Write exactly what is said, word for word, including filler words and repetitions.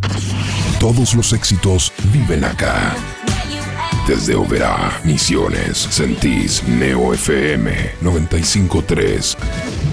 Todos los éxitos viven acá. Desde Oberá, Misiones, Sentís, Neo F M noventa y cinco punto tres.